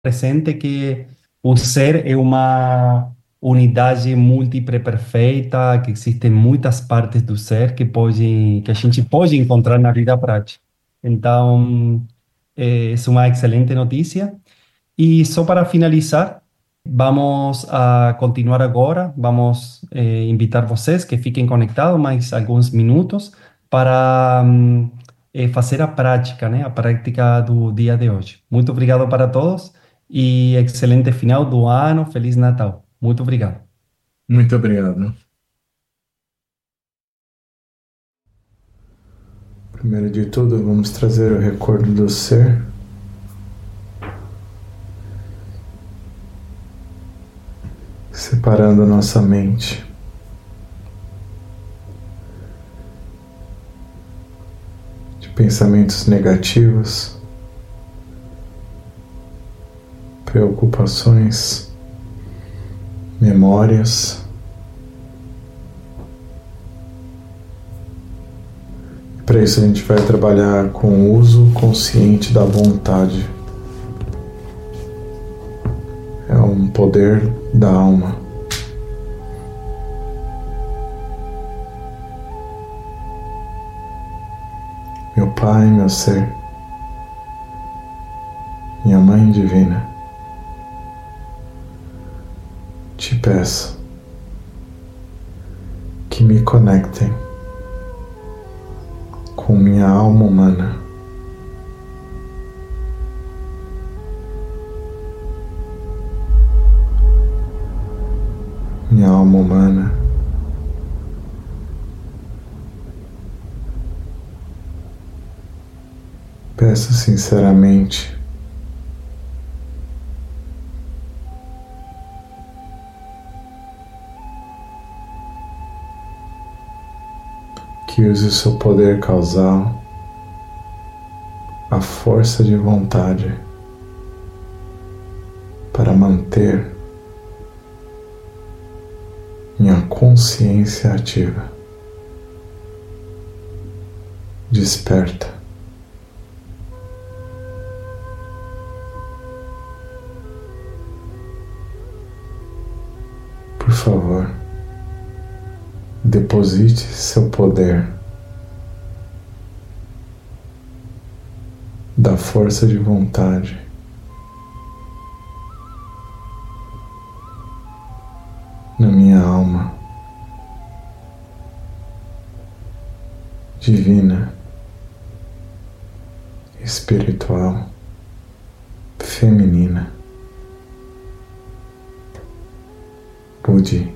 presente que o ser é uma unidade múltipla perfeita, que existem muitas partes do ser que a gente pode encontrar na vida prática. Então, é uma excelente notícia. E só para finalizar, vamos a continuar agora. Vamos invitar vocês que fiquem conectados mais alguns minutos para fazer a prática, né? A prática do dia de hoje. Muito obrigado para todos e excelente final do ano. Feliz Natal. Muito obrigado. Muito obrigado. Primeiro de tudo, vamos trazer o recordo do ser, separando a nossa mente de pensamentos negativos, preocupações, memórias. Para isso a gente vai trabalhar com o uso consciente da vontade. É um poder da alma. Meu Pai, meu ser, minha Mãe Divina, te peço que me conectem com minha alma humana, minha alma humana peço sinceramente que use o seu poder causal, a força de vontade, para manter minha consciência ativa, desperta. Por favor, deposite seu poder da força de vontade na minha alma divina, espiritual, feminina, Budi,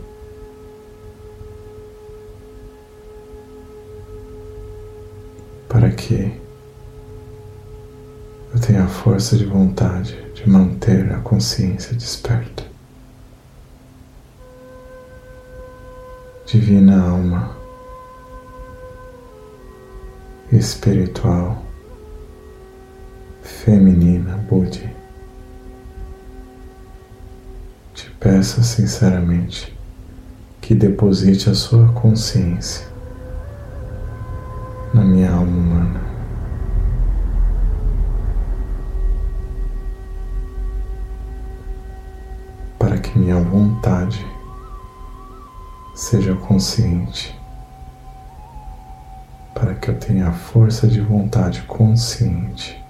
para que eu tenha a força de vontade de manter a consciência desperta. Divina alma espiritual, feminina, Budi, te peço sinceramente que deposite a sua consciência na minha alma humana, para que minha vontade seja consciente, para que eu tenha a força de vontade consciente